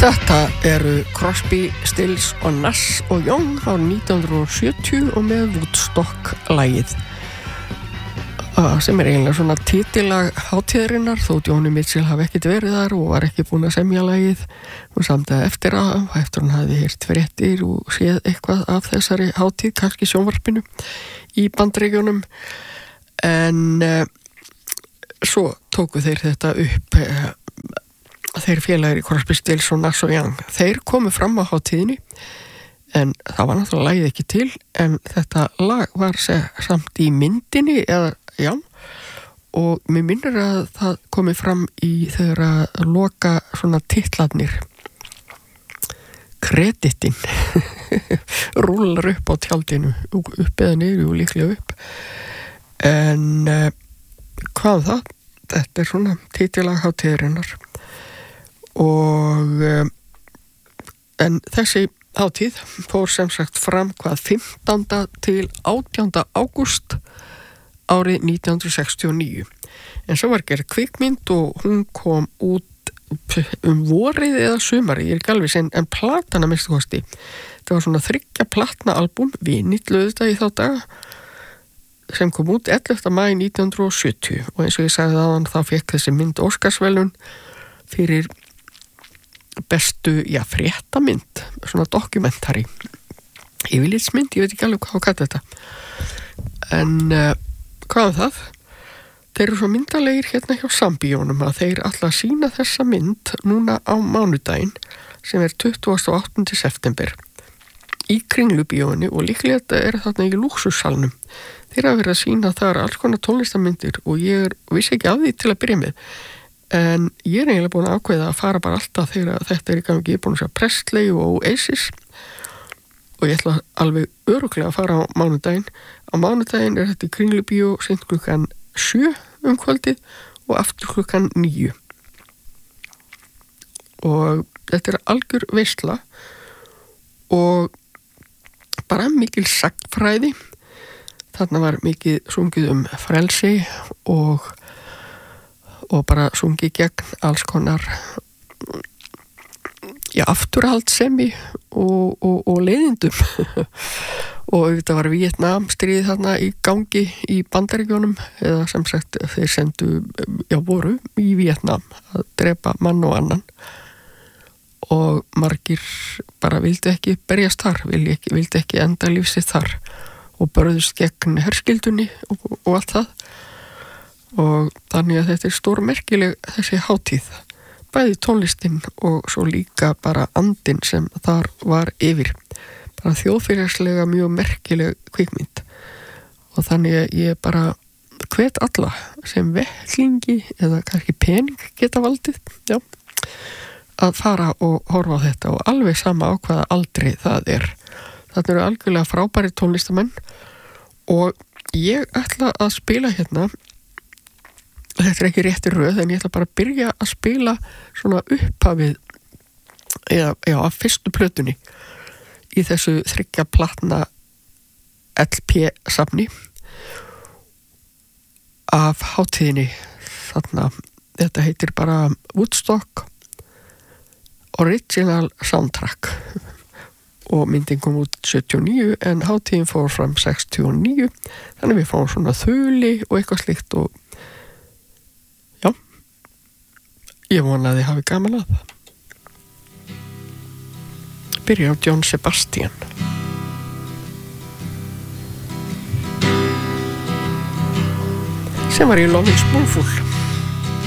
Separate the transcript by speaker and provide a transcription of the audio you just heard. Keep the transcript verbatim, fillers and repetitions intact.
Speaker 1: Þetta eru Crosby, Stills og Nash og Young á nítján hundruð sjötíu og með Woodstock-lagið sem er eiginlega svona titilag hátíðarinnar þótt Joni Mitchell hafi ekkert verið þar og var ekki búin að semja lagið og samt að eftir að eftir hann hafi heyrt fréttir og séð eitthvað af þessari hátíð, kannski sjónvarpinu í Bandaríkjunum en uh, svo tóku þeir þetta upp uh, þeir félagir í Crosby, Stills og Nash og Young þeir komu fram á hátíðinni en það var náttúrulega lagið ekki til en þetta lag var samt í myndinni eða já og mér minnir að það komi fram í þegar að loka svona titlarnir kreditin rúlar upp á tjaldinu upp eða niður og líklega upp en uh, hvað það? Þetta er svona titilag hátíðarinnar og uh, en þessi hátíð fór sem sagt fram hvað fimmtánda til átjánda ágúst árið nítján hundruð sextíu og níu en svo var gerð kvikmynd og hún kom út um vorið eða sumarið, ég er ekki alveg sen en platana minnstu kosti það var svona þriggja platna albúm vinilluðu þetta í þá daga sem kom út ellefta maí nítján hundruð sjötíu og eins og ég sagði þaðan þá fekk þessi mynd Óskarsverðlaun fyrir bestu, já, fréttamynd svona dokumentari yfirlitsmynd, ég veit ekki alveg hvað að kalla þetta en uh, hvað er það? Þeir eru svo myndalegir hérna hjá Sambíónum að þeir alltaf að sína þessa mynd núna á mánudaginn sem er tuttugasta og áttunda september í Kringlubíóinu og líklega þetta er þarna í lúxussalnum. Þeir hafa verið að sína þar alls konar tónlistarmyndir og ég er, vissi ekki af því til að byrja með en ég er eiginlega búin að ákveða að fara bara alltaf þegar þetta er í gangi, ég er búin að segja Presley og Oasis og ég ætla alveg örugglega að fara á mánudaginn. Á mánudaginn er þetta í Kringlubíó seint klukkan sjö um kvöldið og aftur klukkan níu. Og þetta er algjör veisla og bara mikil sagnfræði. Þarna var mikið sungið um frelsi og, og bara sungið gegn alls konar já, afturhaldssemi og, og, og leiðindum og þetta var Vietnam stríð þarna í gangi í Bandaríkjunum eða sem sagt þeir sendu, já voru í Vietnam að drepa mann og annan og margir bara vildi ekki berjast þar, vildi ekki, vildi ekki enda lífsið þar og börðust gegn herskildunni og, og allt það og þannig að þetta er stórmerkileg þessi hátíð bæði tónlistin og svo líka bara andinn sem þar var yfir. Bara þjóðfélagslega mjög merkileg kvikmynd. Og þannig að ég bara hvet alla sem vettlingi eða kannski pening geta valdið, já, að fara og horfa á þetta og alveg sama á hvaða aldri það er. Þetta eru algjörlega frábæri tónlistamenn og ég ætla að spila hérna þetta er ekki rétti röð en ég ætla bara að byrja að spila svona upphafið eða, já, af fyrstu plötunni í þessu þriggja platna L P-safni af hátíðinni þarna, þetta heitir bara Woodstock Original Soundtrack og myndin kom út sjötíu og níu en hátíðin fór fram sextíu og níu þannig við fáum svona þuli og eitthvað slíkt og ég vona að þið hafi gaman að það. Byrja á John Sebastian. Sem var í Lovin' Spoonful.